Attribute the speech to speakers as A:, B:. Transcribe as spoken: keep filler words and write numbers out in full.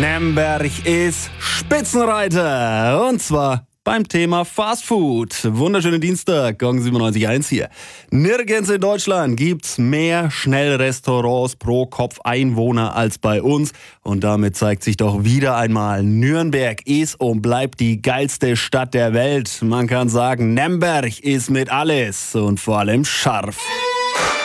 A: Nemberg ist Spitzenreiter und zwar beim Thema Fast Food. Wunderschönen Dienstag, Gong siebenundneunzig Komma eins hier. Nirgends in Deutschland gibt's mehr Schnellrestaurants pro Kopf Einwohner als bei uns. Und damit zeigt sich doch wieder einmal, Nürnberg ist und bleibt die geilste Stadt der Welt. Man kann sagen, Nemberg ist mit alles und vor allem scharf.